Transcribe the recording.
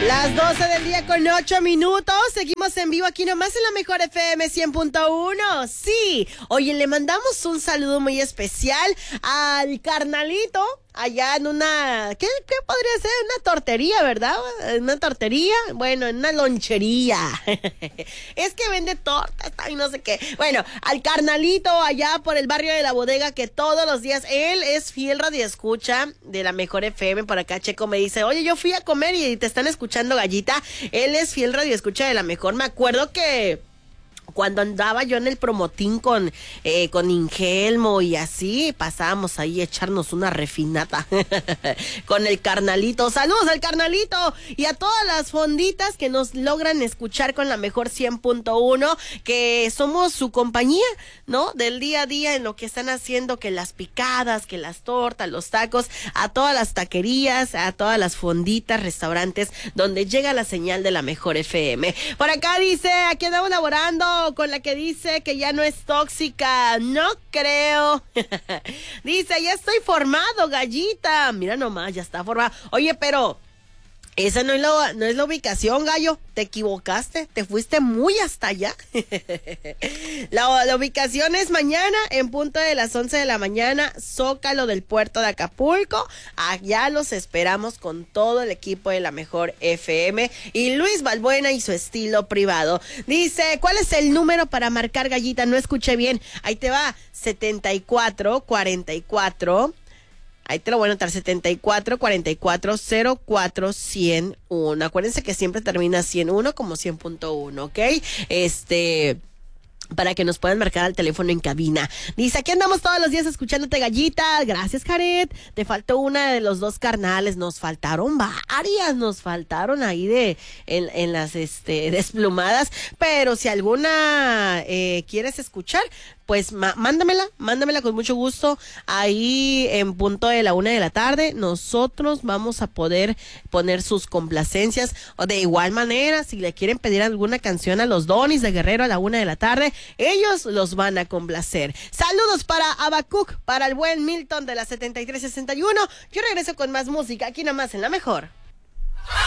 Las 12 del día con 8 minutos. Seguimos en vivo aquí nomás en la Mejor FM 100.1. Sí, oye, le mandamos un saludo muy especial al carnalito allá en una... ¿Qué podría ser? Una tortería, ¿verdad? Una tortería, bueno, en una lonchería. Es que vende tortas y no sé qué. Bueno, al carnalito allá por el barrio de La Bodega, que todos los días, él es fiel radioescucha de la Mejor FM. Por acá Checo me dice, oye, yo fui a comer y te están escuchando, Gallita. Él es fiel radioescucha de la Mejor. Me acuerdo que cuando andaba yo en el promotín con Ingelmo y así, pasábamos ahí a echarnos una refinata con el carnalito. Saludos al carnalito y a todas las fonditas que nos logran escuchar con la Mejor 100.1, que somos su compañía, ¿no? Del día a día en lo que están haciendo, que las picadas, que las tortas, los tacos, a todas las taquerías, a todas las fonditas, restaurantes, donde llega la señal de la Mejor FM. Por acá dice, aquí andamos laborando con la que dice que ya no es tóxica. No creo. Dice, ya estoy formado, Gallita. Mira nomás, ya está formado. Oye, pero esa no es la ubicación, gallo. Te equivocaste, te fuiste muy hasta allá. La ubicación es mañana en punto de las 11 de la mañana, Zócalo del puerto de Acapulco. Allá los esperamos con todo el equipo de la Mejor FM y Luis Balbuena y su estilo privado. Dice, ¿cuál es el número para marcar, Gallita? No escuché bien. Ahí te va, 7444. Ahí te lo voy a anotar, 74440401. Acuérdense que siempre termina 101 como 100.1, ¿ok? Para que nos puedan marcar al teléfono en cabina. Dice, aquí andamos todos los días escuchándote, Gallita. Gracias, Jared. Te faltó una de los dos carnales. Nos faltaron varias. Nos faltaron ahí en las desplumadas. Pero si alguna quieres escuchar, pues mándamela con mucho gusto. Ahí en punto de la 1 de la tarde, nosotros vamos a poder poner sus complacencias. O de igual manera, si le quieren pedir alguna canción a los Donis de Guerrero a la 1 de la tarde, ellos los van a complacer. Saludos para Abacuc, para el buen Milton de la 7361. Yo regreso con más música aquí nomás en La Mejor.